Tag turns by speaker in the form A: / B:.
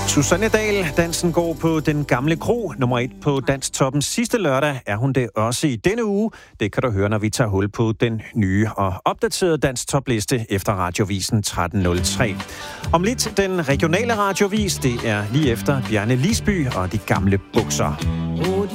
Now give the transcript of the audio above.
A: Susanne Dahl, dansen går på Den Gamle Kro. Nummer 1 på Dansktoppen sidste lørdag er hun det også i denne uge. Det kan du høre, når vi tager hul på den nye og opdaterede Dansktopliste efter Radiovisen 1303. Om lidt den regionale radiovis, det er lige efter Bjarne Lisby og De Gamle Bukser.